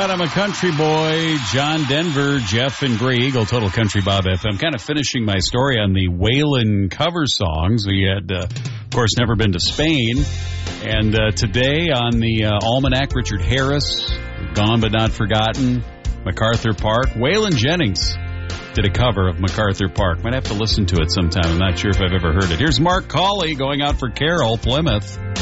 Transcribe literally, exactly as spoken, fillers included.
that, I'm a country boy. John Denver, Jeff and Gray Eagle, Total Country Bob F M. Kind of finishing my story on the Waylon cover songs. We had, uh, of course, never been to Spain. And uh, today on the uh, Almanac, Richard Harris, Gone But Not Forgotten, MacArthur Park. Waylon Jennings did a cover of MacArthur Park. Might have to listen to it sometime. I'm not sure if I've ever heard it. Here's Mark Cawley going out for Carroll, Plymouth.